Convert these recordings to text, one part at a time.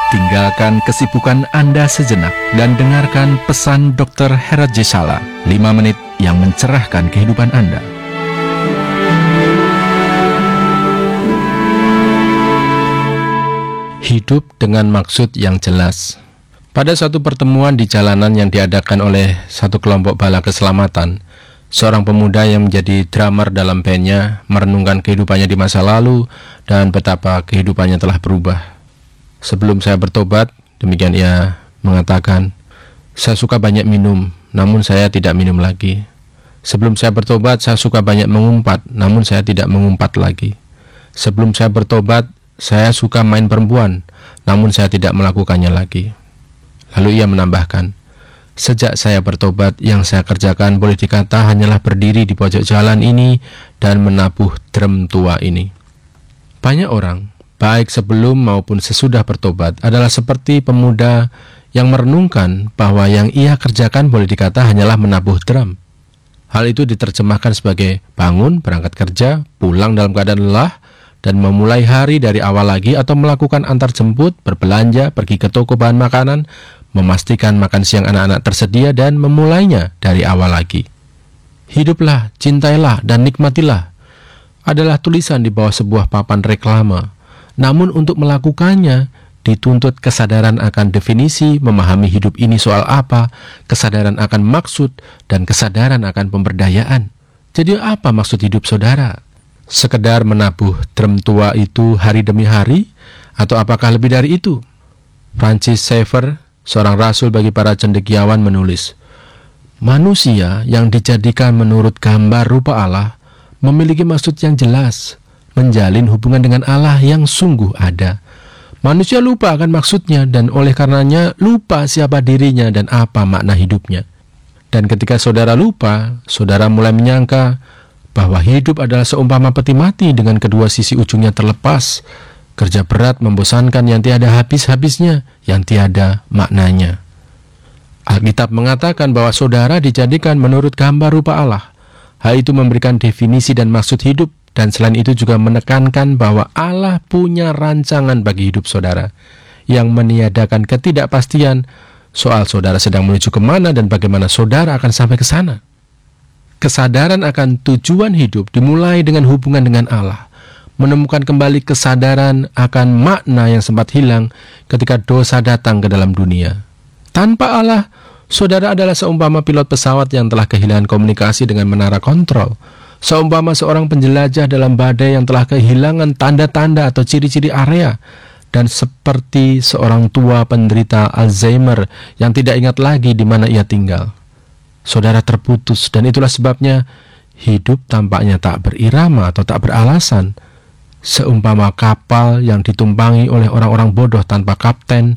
Tinggalkan kesibukan Anda sejenak dan dengarkan pesan Dr. Herod J. Sala, 5 menit yang mencerahkan kehidupan Anda. Hidup dengan maksud yang jelas. Pada suatu pertemuan di jalanan yang diadakan oleh satu kelompok bala keselamatan, seorang pemuda yang menjadi drummer dalam bandnya merenungkan kehidupannya di masa lalu dan betapa kehidupannya telah berubah. Sebelum saya bertobat, demikian ia mengatakan, saya suka banyak minum, namun saya tidak minum lagi. Sebelum saya bertobat, saya suka banyak mengumpat, namun saya tidak mengumpat lagi. Sebelum saya bertobat, saya suka main perempuan, namun saya tidak melakukannya lagi. Lalu ia menambahkan, sejak saya bertobat, yang saya kerjakan boleh dikata hanyalah berdiri di pojok jalan ini dan menabuh drum tua ini. Banyak orang, baik sebelum maupun sesudah bertobat, adalah seperti pemuda yang merenungkan bahwa yang ia kerjakan boleh dikata hanyalah menabuh drum. Hal itu diterjemahkan sebagai bangun, berangkat kerja, pulang dalam keadaan lelah, dan memulai hari dari awal lagi atau melakukan antar jemput, berbelanja, pergi ke toko bahan makanan, memastikan makan siang anak-anak tersedia, dan memulainya dari awal lagi. Hiduplah, cintailah, dan nikmatilah adalah tulisan di bawah sebuah papan reklame. Namun untuk melakukannya dituntut kesadaran akan definisi, memahami hidup ini soal apa, kesadaran akan maksud, dan kesadaran akan pemberdayaan. Jadi apa maksud hidup saudara? Sekedar menabuh drum tua itu hari demi hari? Atau apakah lebih dari itu? Francis Schaeffer, seorang rasul bagi para cendekiawan, menulis, manusia yang dijadikan menurut gambar rupa Allah memiliki maksud yang jelas, menjalin hubungan dengan Allah yang sungguh ada. Manusia lupa akan maksudnya dan oleh karenanya lupa siapa dirinya dan apa makna hidupnya. Dan ketika saudara lupa, saudara mulai menyangka bahwa hidup adalah seumpama peti mati dengan kedua sisi ujungnya terlepas, kerja berat membosankan yang tiada habis-habisnya, yang tiada maknanya. Alkitab mengatakan bahwa saudara dijadikan menurut gambar rupa Allah. Hal itu memberikan definisi dan maksud hidup, dan selain itu juga menekankan bahwa Allah punya rancangan bagi hidup saudara yang meniadakan ketidakpastian soal saudara sedang menuju kemana dan bagaimana saudara akan sampai ke sana. Kesadaran akan tujuan hidup dimulai dengan hubungan dengan Allah, menemukan kembali kesadaran akan makna yang sempat hilang ketika dosa datang ke dalam dunia. Tanpa Allah, saudara adalah seumpama pilot pesawat yang telah kehilangan komunikasi dengan menara kontrol. Seumpama seorang penjelajah dalam badai yang telah kehilangan tanda-tanda atau ciri-ciri area, dan seperti seorang tua penderita Alzheimer yang tidak ingat lagi di mana ia tinggal. Saudara terputus, dan itulah sebabnya hidup tampaknya tak berirama atau tak beralasan. Seumpama kapal yang ditumpangi oleh orang-orang bodoh tanpa kapten,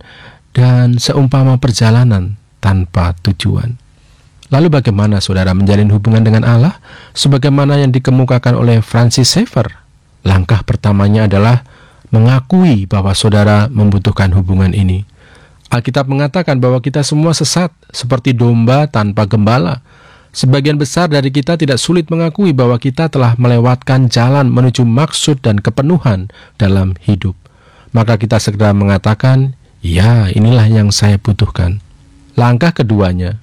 dan seumpama perjalanan tanpa tujuan. Lalu bagaimana saudara menjalin hubungan dengan Allah? Sebagaimana yang dikemukakan oleh Francis Schaeffer, langkah pertamanya adalah mengakui bahwa saudara membutuhkan hubungan ini. Alkitab mengatakan bahwa kita semua sesat, seperti domba tanpa gembala. Sebagian besar dari kita tidak sulit mengakui bahwa kita telah melewatkan jalan menuju maksud dan kepenuhan dalam hidup. Maka kita segera mengatakan, ya, inilah yang saya butuhkan. Langkah keduanya,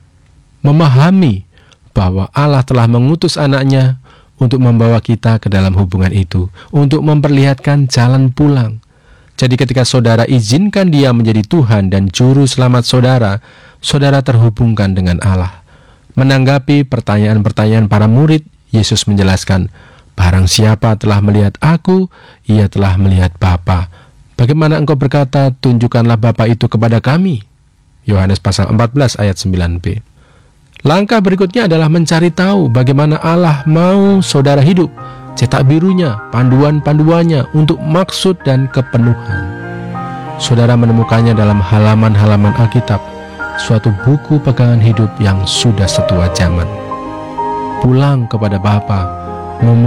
memahami bahwa Allah telah mengutus anaknya untuk membawa kita ke dalam hubungan itu, untuk memperlihatkan jalan pulang. Jadi ketika saudara izinkan dia menjadi Tuhan dan Juru Selamat saudara, saudara terhubungkan dengan Allah. Menanggapi pertanyaan-pertanyaan para murid, Yesus menjelaskan, barang siapa telah melihat aku, ia telah melihat Bapa. Bagaimana engkau berkata, tunjukkanlah Bapa itu kepada kami? Yohanes pasal 14 ayat 9b. Langkah berikutnya adalah mencari tahu bagaimana Allah mau saudara hidup, cetak birunya, panduan-panduannya untuk maksud dan kepenuhan. Saudara menemukannya dalam halaman-halaman Alkitab, suatu buku pegangan hidup yang sudah setua zaman. Pulang kepada Bapa,